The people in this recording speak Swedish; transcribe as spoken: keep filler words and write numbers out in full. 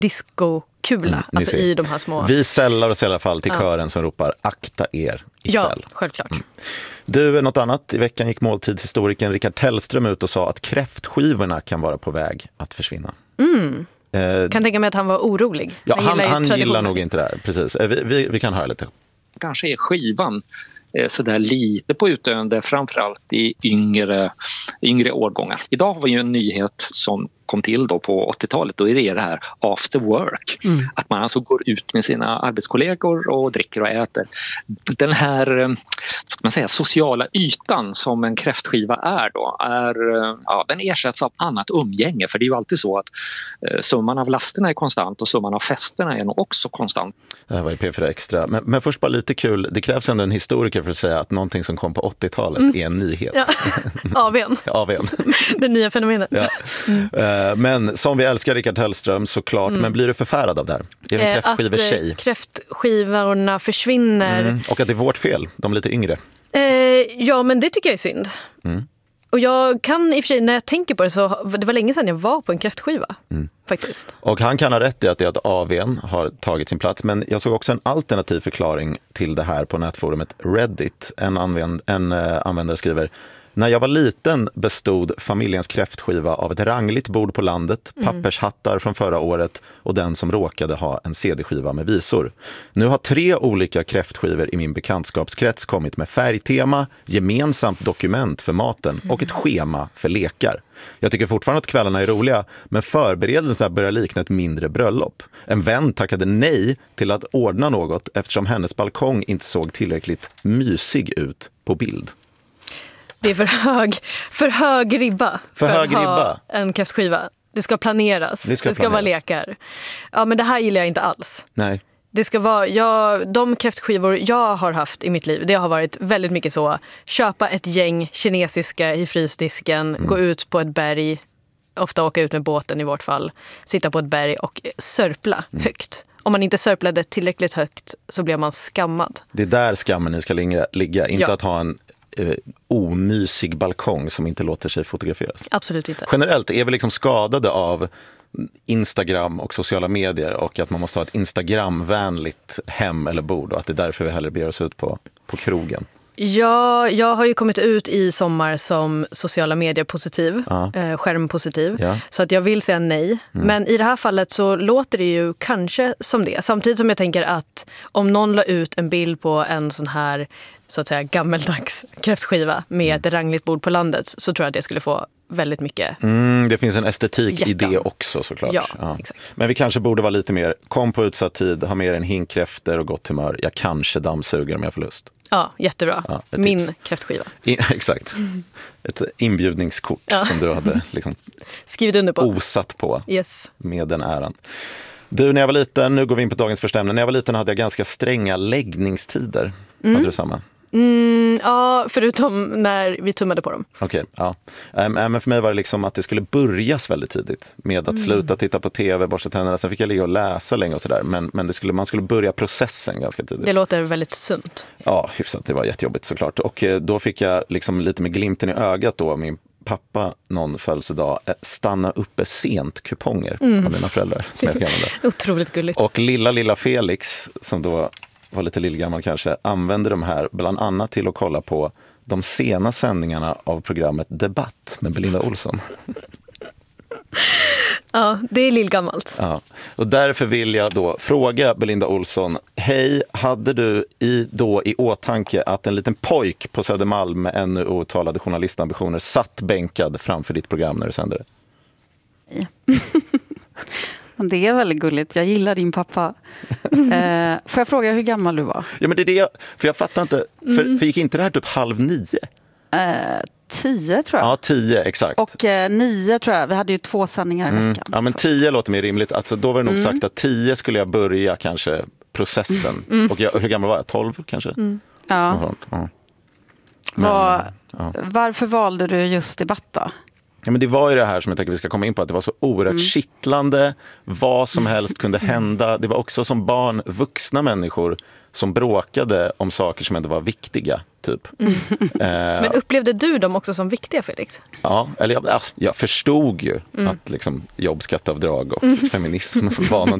disco-kula, Mm, alltså ser. i de här små... Vi sällar oss i alla fall till Ja. kören som ropar akta er ikväll. Ja, självklart. Mm. Du, något annat. I veckan gick måltidshistorikern Rickard Tellström ut och sa att kräftskivorna kan vara på väg att försvinna. Mm. Eh, kan tänka mig att han var orolig. ja, han han, gillar, han gillar nog inte det här. Precis. Eh, vi, vi, vi kan höra lite. Kanske är skivan eh, sådär lite på utdöende, framförallt i yngre, yngre årgångar. Idag har vi ju en nyhet som kom till då på åttiotalet, då är det det här after work. Mm. Att man alltså går ut med sina arbetskollegor och dricker och äter. Den här ska man säga, sociala ytan som en kräftskiva är då, är, ja, den ersätts av annat umgänge. För det är ju alltid så att eh, summan av lasterna är konstant och summan av festerna är nog också konstant. Det här var ju P fyra Extra. Men, men först bara lite kul, det krävs ändå en historiker för att säga att någonting som kom på åttiotalet mm. är en nyhet. Ja. A V:n. A V:n. Det nya fenomenet. Ja. Mm. Men som vi älskar Rickard Tellström såklart, mm. men blir du förfärad av det här? Är det en eh, kräftskivetjej? Att kräftskivorna försvinner. Mm. Och att det är vårt fel, de lite yngre. Eh, ja, men det tycker jag är synd. Mm. Och jag kan i och för sig, när jag tänker på det så, det var länge sedan jag var på en kräftskiva. Mm. Faktiskt. Och han kan ha rätt i att det är att A V:n har tagit sin plats. Men jag såg också en alternativ förklaring till det här på nätforumet Reddit. En, använd, en uh, användare skriver: när jag var liten bestod familjens kräftskiva av ett rangligt bord på landet, mm. pappershattar från förra året och den som råkade ha en C D-skiva med visor. Nu har tre olika kräftskivor i min bekantskapskrets kommit med färgtema, gemensamt dokument för maten mm. och ett schema för lekar. Jag tycker fortfarande att kvällarna är roliga, men förberedelserna börjar likna ett mindre bröllop. En vän tackade nej till att ordna något eftersom hennes balkong inte såg tillräckligt mysig ut på bild. Det är för hög, för hög ribba för, för hög att ha ribba. en kräftskiva. Det ska planeras. Det ska, det ska planeras. vara lekar. Ja, men det här gillar jag inte alls. Nej. Det ska vara, jag, de kräftskivor jag har haft i mitt liv, det har varit väldigt mycket så. Köpa ett gäng kinesiska i frysdisken, mm. gå ut på ett berg, ofta åka ut med båten i vårt fall, sitta på ett berg och sörpla mm. högt. Om man inte sörplade tillräckligt högt så blir man skammad. Det är där skammen ni ska ligga, ligga. Inte ja. att ha en eh, omysig balkong som inte låter sig fotograferas. Absolut inte. Generellt är vi liksom skadade av Instagram och sociala medier och att man måste ha ett Instagramvänligt hem eller bord och att det är därför vi hellre ber oss ut på, på krogen. Ja, jag har ju kommit ut i sommar som sociala medier positiv, ja. eh, skärmpositiv. Ja. Så att jag vill säga nej. Mm. Men i det här fallet så låter det ju kanske som det. Samtidigt som jag tänker att om någon la ut en bild på en sån här så att säga gammeldags kräftskiva med mm. ett rangligt bord på landet, så tror jag att det skulle få väldigt mycket. Mm, det finns en estetik hjärtan. i det också såklart. Ja, ja. exakt. Men vi kanske borde vara lite mer, kom på utsatt tid, ha med en hink kräfter och gott humör. Jag kanske dammsuger om jag får lust. Ja, jättebra. Ja, Min tips. kräftskiva. I, exakt. Ett inbjudningskort ja. som du hade liksom skrivit under på. Osat på yes. med den äran. Du, när jag var liten, nu går vi in på dagens första ämne. När jag var liten hade jag ganska stränga läggningstider. Mm. Hade du samma? Mm, ja, förutom när vi tummade på dem. Okej, okay, ja. Ähm, men för mig var det liksom att det skulle börjas väldigt tidigt med att mm. sluta titta på tv, borsta tänderna. Sen fick jag ligga och läsa länge och sådär. Men, men det skulle, man skulle börja processen ganska tidigt. Det låter väldigt sunt. Ja, hyfsat. Det var jättejobbigt såklart. Och eh, då fick jag liksom lite med glimten i ögat då, min pappa någon födelsedag stanna uppe sent kuponger mm. av mina föräldrar. Som jag Otroligt gulligt. Och lilla, lilla Felix, som då var lite lillgammal kanske, använde de här bland annat till att kolla på de sena sändningarna av programmet Debatt med Belinda Olsson. Ja, det är lillgammalt. Ja. Och därför vill jag då fråga Belinda Olsson, hej, hade du i, då i åtanke att en liten pojk på Södermalm med ännu outtalade journalistambitioner satt bänkad framför ditt program när du sände det? Nej. Det är väldigt gulligt. Jag gillar din pappa. Eh, får jag fråga hur gammal du var? Ja, men det är det jag, för jag fattar inte. För, mm. för gick inte det här typ halv nio? Eh, tio tror jag. Ja, tio, exakt. Och eh, nio tror jag. Vi hade ju två sändningar i mm. veckan. Ja, men tio låter mer rimligt. Alltså, då var det nog mm. sagt att tio skulle jag börja kanske processen. Mm. Och jag, hur gammal var jag? tolv kanske? Mm. Ja. ja. Men, var, ja. Varför valde du just Debatt då? Ja, men det var ju det här som jag tänker vi ska komma in på, att det var så oerhört mm. kittlande, vad som helst kunde hända. Det var också som barn, vuxna människor som bråkade om saker som ändå var viktiga, typ. Mm. Eh, Men upplevde du dem också som viktiga, Felix? Ja, eller jag, jag förstod ju mm. att liksom, jobbskatteavdrag och mm. feminism var någon,